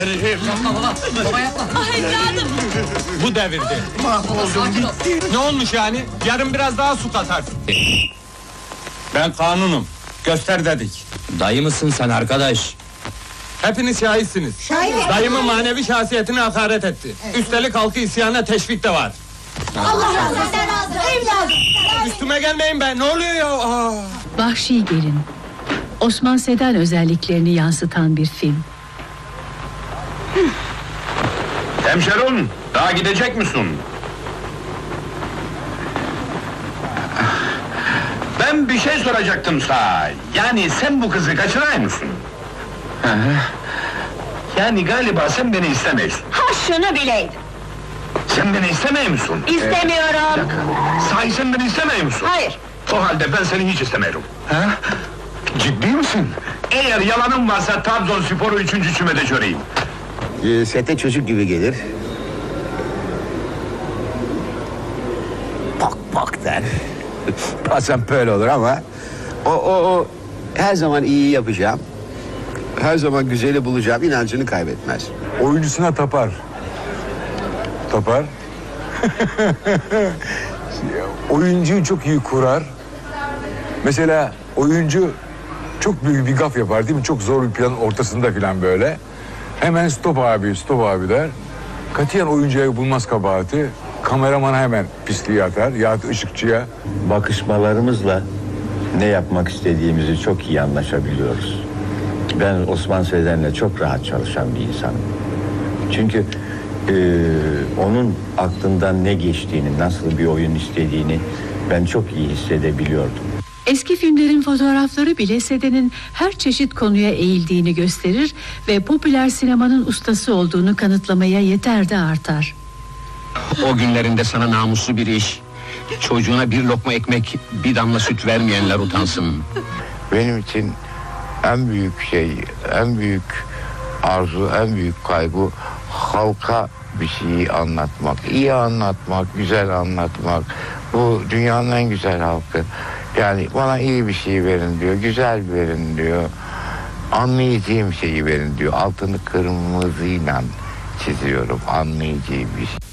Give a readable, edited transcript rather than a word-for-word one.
Baba yapma. Ah evladım! Bu devirde. Sakin ol. Ne olmuş yani? Yarın biraz daha su katarsın. Ben kanunum. Göster dedik. Dayı mısın sen arkadaş? Hepiniz şahitsiniz. Dayımın manevi şahsiyetine hakaret etti. Üstelik halkı isyana teşvik de var. Allah razı olsun. Evladım. Üstüme gelmeyin be. Ne oluyor ya? Vahşi Gelin. Osman Seden özelliklerini yansıtan bir film. Hemşerim, daha gidecek misin? Ben bir şey soracaktım sana. Yani sen bu kızı kaçıray mısın? Yani galiba sen beni istemiyorsun. Ha şunu bileydim. Sen beni istemiyor musun? İstemiyorum. Sahi sen beni istemiyor musun? Hayır. O halde ben seni hiç istemiyorum. Ha? Ciddi misin? Eğer yalanım varsa Trabzonspor'u 3. kümede göreyim. Sete çocuk gibi gelir. Bak bak der. Bazen böyle olur ama o her zaman iyi yapacağım. Her zaman güzeli bulacağım inancını kaybetmez. Oyuncusuna tapar. Tapar. Oyuncuyu çok iyi kurar. Mesela oyuncu çok büyük bir gaf yapar değil mi? Çok zor bir planın ortasında filan böyle. Hemen stop abi der. Katiyen oyuncuya bulmaz kabahati. Kameramana hemen pisliği atar. Ya ışıkçıya. Bakışmalarımızla ne yapmak istediğimizi çok iyi anlaşabiliyoruz. Ben Osman Sezen'le çok rahat çalışan bir insanım. Çünkü onun aklından ne geçtiğini, nasıl bir oyun istediğini ben çok iyi hissedebiliyordum. Eski filmlerin fotoğrafları bile Seden'in her çeşit konuya eğildiğini gösterir ve popüler sinemanın ustası olduğunu kanıtlamaya yeter de artar. O günlerinde sana namuslu bir iş, çocuğuna bir lokma ekmek, bir damla süt vermeyenler utansın. Benim için en büyük şey, en büyük arzu, en büyük kaygı halka bir şeyi anlatmak. İyi anlatmak, güzel anlatmak. Bu dünyanın en güzel halkı. Yani bana iyi bir şey verin diyor, güzel verin diyor. Anlayacağım şeyi verin diyor. Altını kırmızıyla çiziyorum, anlayacağım bir şey.